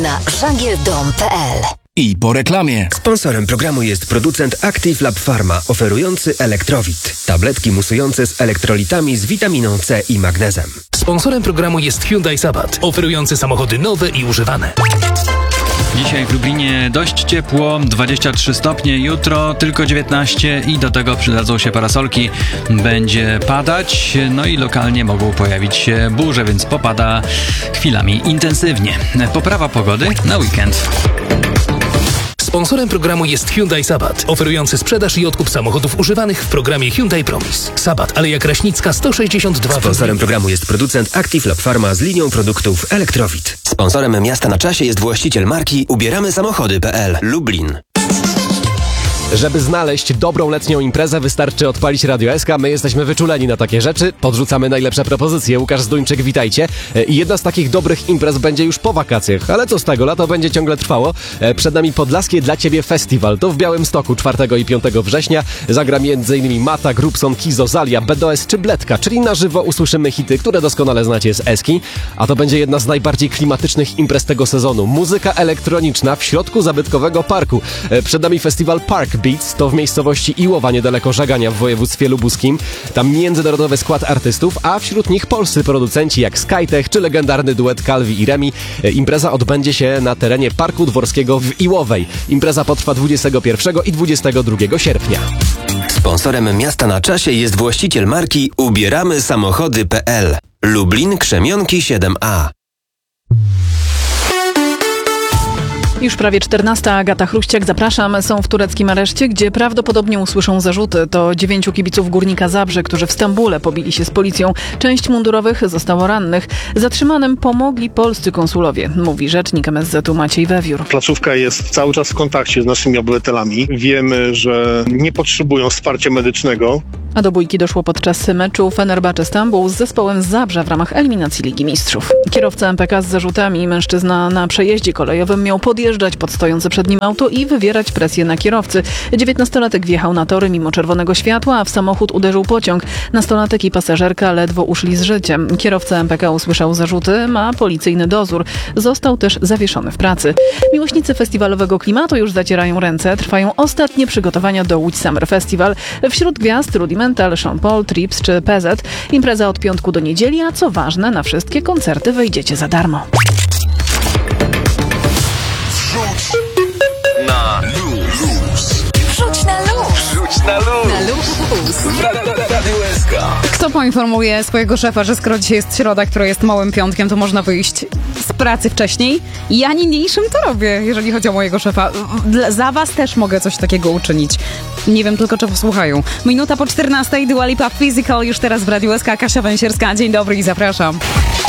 na żagierdom.pl. I po reklamie. Sponsorem programu jest producent Active Lab Pharma, oferujący Elektrowit. Tabletki musujące z elektrolitami z witaminą C i magnezem. Sponsorem programu jest Hyundai Sabat, oferujący samochody nowe i używane. Dzisiaj w Lublinie dość ciepło, 23 stopnie, jutro tylko 19 i do tego przydadzą się parasolki. Będzie padać, no i lokalnie mogą pojawić się burze, więc popada chwilami intensywnie. Poprawa pogody na weekend. Sponsorem programu jest Hyundai Sabat, oferujący sprzedaż i odkup samochodów używanych w programie Hyundai Promise. Sabat, Aleja Kraśnicka 162. Sponsorem programu jest producent Active Lab Pharma z linią produktów Elektrowit. Sponsorem Miasta na Czasie jest właściciel marki ubieramysamochody.pl Lublin. Żeby znaleźć dobrą letnią imprezę, wystarczy odpalić Radio SK. My jesteśmy wyczuleni na takie rzeczy. Podrzucamy najlepsze propozycje. Łukasz Zduńczyk, witajcie. I jedna z takich dobrych imprez będzie już po wakacjach. Ale co z tego? Lato będzie ciągle trwało. Przed nami Podlaskie dla Ciebie Festiwal. To w Białymstoku 4 i 5 września. Zagra m.in. Mata, Grubson, Kizo, Zalia, BDS czy Bledka. Czyli na żywo usłyszymy hity, które doskonale znacie z Eski. A to będzie jedna z najbardziej klimatycznych imprez tego sezonu. Muzyka elektroniczna w środku zabytkowego parku. Przed nami festiwal Park Beats, to w miejscowości Iłowa, niedaleko Żagania w województwie lubuskim. Tam międzynarodowy skład artystów, a wśród nich polscy producenci jak Skytech czy legendarny duet Calvi i Remi. Impreza odbędzie się na terenie Parku Dworskiego w Iłowej. Impreza potrwa 21 i 22 sierpnia. Sponsorem Miasta na Czasie jest właściciel marki ubieramysamochody.pl Lublin, Krzemionki 7A. Już prawie 14. Agata Chruściak, zapraszam. Są w tureckim areszcie, gdzie prawdopodobnie usłyszą zarzuty. To 9 kibiców Górnika Zabrze, którzy w Stambule pobili się z policją. Część mundurowych zostało rannych. Zatrzymanym pomogli polscy konsulowie, mówi rzecznik MSZ-u Maciej Wewiór. Placówka jest cały czas w kontakcie z naszymi obywatelami. Wiemy, że nie potrzebują wsparcia medycznego. A do bójki doszło podczas meczu Fenerbahce Stambuł z zespołem z Zabrza w ramach eliminacji Ligi Mistrzów. Kierowca MPK z zarzutami, mężczyzna na przejeździe kolejowym miał podjeżdżać pod stojące przed nim auto i wywierać presję na kierowcy. 19-latek wjechał na tory mimo czerwonego światła, a w samochód uderzył pociąg. Nastolatek i pasażerka ledwo uszli z życiem. Kierowca MPK usłyszał zarzuty, ma policyjny dozór. Został też zawieszony w pracy. Miłośnicy festiwalowego klimatu już zacierają ręce. Trwają ostatnie przygotowania do Łódź Summer Festival. Wśród gwiazd Rudimental, Sean Paul, Trips czy PZ. Impreza od piątku do niedzieli, a co ważne, na wszystkie koncerty wejdziecie za darmo. Wrzuć na luz. Wrzuć na luz. Wrzuć na luz. Na luz. Radio SK. Kto poinformuje swojego szefa, że skoro dzisiaj jest środa, która jest małym piątkiem, to można wyjść z pracy wcześniej? Ja niniejszym to robię, jeżeli chodzi o mojego szefa. Za was też mogę coś takiego uczynić. Nie wiem tylko, czy posłuchają. Minuta po 14:00, Dua Lipa Physical już teraz w Radiu SK. Kasia Węsierska. Dzień dobry i zapraszam.